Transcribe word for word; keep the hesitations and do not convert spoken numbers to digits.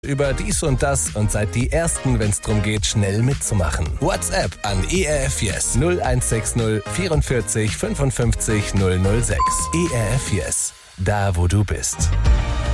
über dies und das und seid die Ersten, wenn es darum geht, schnell mitzumachen. WhatsApp an E R F Yes null eins sechs null vierundvierzig fünfundfünfzig null null sechs. E R F Yes, da wo du bist.